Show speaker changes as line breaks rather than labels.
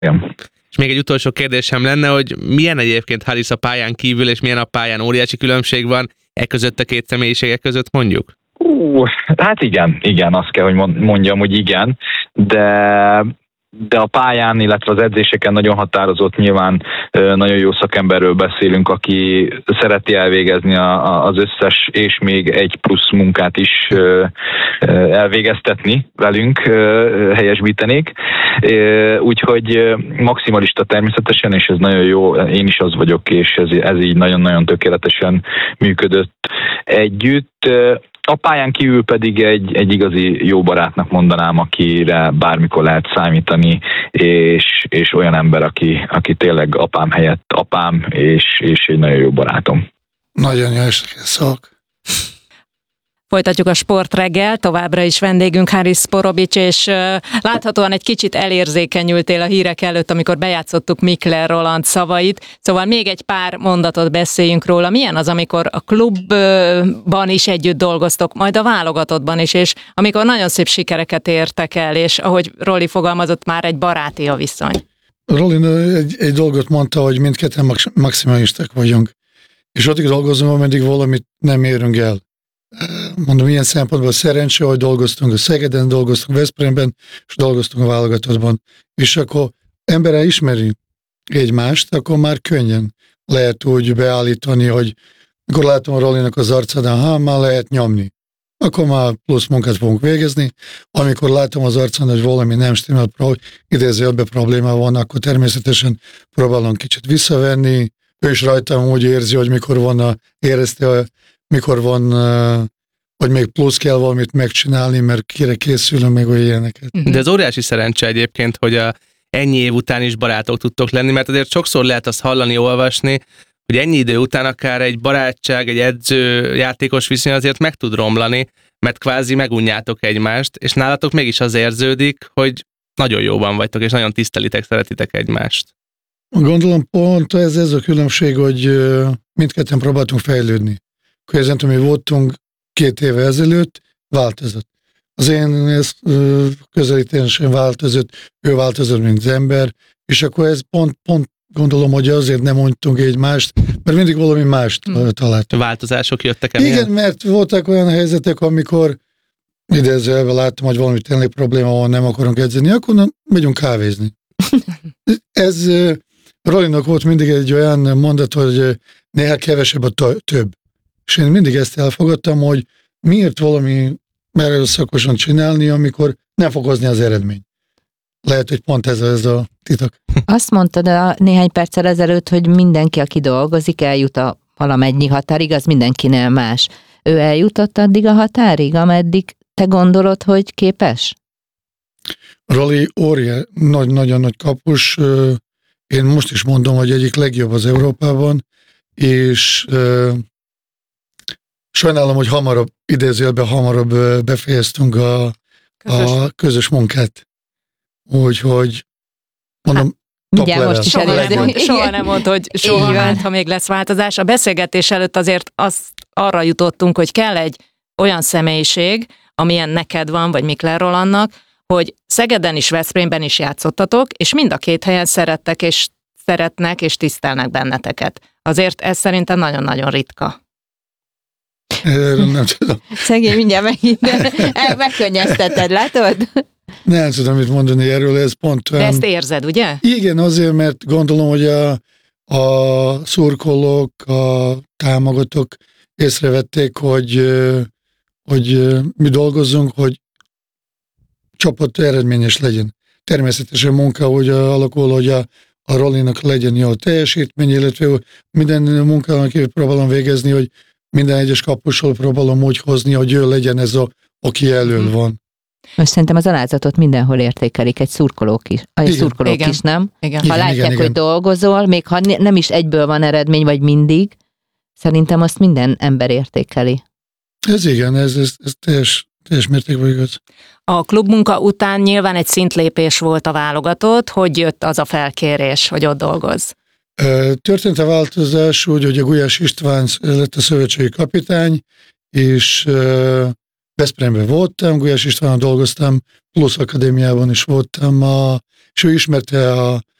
Igen.
És még egy utolsó kérdésem lenne, hogy milyen egyébként Haris a pályán kívül, és milyen a pályán? Óriási különbség van között a két személyiségek között, mondjuk?
Hát igen, azt kell, hogy mondjam, hogy igen, de a pályán, illetve az edzéseken nagyon határozott, nyilván nagyon jó szakemberről beszélünk, aki szereti elvégezni az összes és még egy plusz munkát is elvégeztetni velünk, helyesbítenék. Úgyhogy maximalista természetesen, és ez nagyon jó, én is az vagyok, és ez így nagyon-nagyon tökéletesen működött együtt. A pályán kívül pedig egy igazi jó barátnak mondanám, akire bármikor lehet számítani, és olyan ember, aki tényleg apám helyett apám, és egy nagyon jó barátom.
Nagyon jó szak.
Folytatjuk a sportreggel, továbbra is vendégünk Haris Porobics, és láthatóan egy kicsit elérzékenyültél a hírek előtt, amikor bejátszottuk Mikler Roland szavait, szóval még egy pár mondatot beszéljünk róla. Milyen az, amikor a klubban is együtt dolgoztok, majd a válogatottban is, és amikor nagyon szép sikereket értek el, és ahogy Roli fogalmazott, már egy baráti a viszony.
Roli egy dolgot mondta, hogy mindketten maximalisták vagyunk, és addig dolgozunk, ameddig valamit nem érünk el. Mondom, ilyen szempontból szerencsé, hogy dolgoztunk a Szegeden, dolgoztunk Veszprémben, és dolgoztunk a válogatottban. És akkor embere ismeri egymást, akkor már könnyen lehet úgy beállítani, hogy akkor látom a Rolinak az arcán, már lehet nyomni. Akkor már plusz munkát fogunk végezni. Amikor látom az arcán, hogy valami nem stimmel, idézőjelben probléma van, akkor természetesen próbálom kicsit visszavenni. Ő is rajtam úgy érzi, hogy mikor van, hogy még plusz kell valamit megcsinálni, mert kire készülünk még olyan ilyeneket.
De ez óriási szerencse egyébként, hogy ennyi év után is barátok tudtok lenni, mert azért sokszor lehet azt hallani, olvasni, hogy ennyi idő után akár egy barátság, egy edző-játékos viszony azért meg tud romlani, mert kvázi megunjátok egymást, és nálatok mégis az érződik, hogy nagyon jóban vagytok, és nagyon tisztelitek, szeretitek egymást.
Gondolom pont ez a különbség, hogy mindketten próbáltunk fejlődni. Közben, mi voltunk 2 éve ezelőtt, változott. Az én közelítésem változott, ő változott, mint az ember, és akkor ez pont gondolom, hogy azért nem mondtunk egymást, mert mindig valami mást találtunk.
Változások jöttek el?
Igen, mert voltak olyan helyzetek, amikor idézőjelben láttam, hogy valami tényleg probléma van, nem akarunk edzeni, akkor megyünk kávézni. Ez Rolinak volt mindig egy olyan mondat, hogy néha kevesebb a több. És én mindig ezt elfogadtam, hogy miért valami erőszakosan csinálni, amikor nem fog hozni az eredmény. Lehet, hogy pont ez a titok.
Azt mondtad néhány perccel ezelőtt, hogy mindenki, aki dolgozik, eljut a valamennyi határig, az mindenkinél más. Ő eljutott addig a határig, ameddig te gondolod, hogy képes?
Roli nagyon nagy kapus. Én most is mondom, hogy egyik legjobb az Európában, és sajnálom, hogy hamarabb befejeztünk a közös munkát. Úgyhogy mondom,
most is
soha nem mond, hogy soha hát, ha még lesz változás. A beszélgetés előtt azért arra jutottunk, hogy kell egy olyan személyiség, amilyen neked van, vagy Mikler Rolandnak, hogy Szegeden is, Veszprémben is játszottatok, és mind a két helyen szeretnek és tisztelnek benneteket. Azért ez szerintem nagyon-nagyon ritka.
Nem tudom.
Szegény, mindjárt megkönnyezteted, látod?
Nem tudom mit mondani erről, ez pont olyan...
De ezt érzed, ugye?
Igen, azért, mert gondolom, hogy a szurkolók, a támogatók észrevették, hogy mi dolgozunk, hogy csapat eredményes legyen. Természetesen munka úgy alakul, hogy a Rolinak legyen jó teljesítmény, illetve minden munkának próbálom végezni, hogy minden egyes kapusról próbálom úgy hozni, hogy ő legyen ez aki elől van.
Most szerintem az alázatot mindenhol értékelik, egy szurkolók is. Szurkolók is, nem?
Igen.
Ha látják, hogy dolgozol, még ha nem is egyből van eredmény, vagy mindig, szerintem azt minden ember értékeli.
Ez igen, ez teljes mértékben igaz.
A klubmunka után nyilván egy szintlépés volt a válogatott, hogy jött az a felkérés, hogy ott dolgozz?
Történt a változás úgy, hogy a Gulyás István lett a szövetségi kapitány, és Veszprémben voltam, Gulyás Istvánnal dolgoztam, plusz akadémiában is voltam a és ő ismerte